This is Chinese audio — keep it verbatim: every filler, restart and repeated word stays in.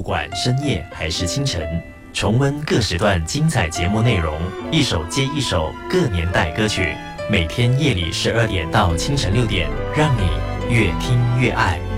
管深夜还是清晨，重温各时段精彩节目内容，一首接一首各年代歌曲。每天夜里十二点到清晨六点，让你越听越爱。